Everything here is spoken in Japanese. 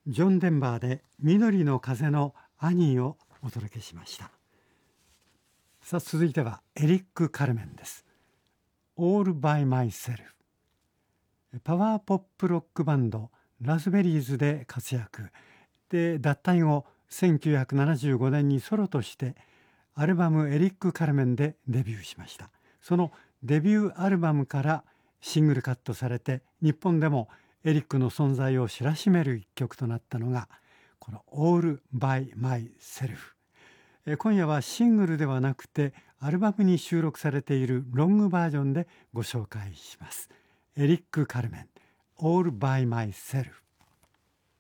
ジョン・デンバーで緑の風のアニーをお届けしました。さあ続いてはエリック・カルメンです。 All by Myself。 パワーポップロックバンドラズベリーズで活躍で、脱退後1975年にソロとしてアルバムエリック・カルメンでデビューしました。そのデビューアルバムからシングルカットされて、日本でもエリックの存在を知らしめる一曲となったのがこの All by Myself。 今夜はシングルではなくてアルバムに収録されているロングバージョンでご紹介します。エリック・カルメン All by Myself。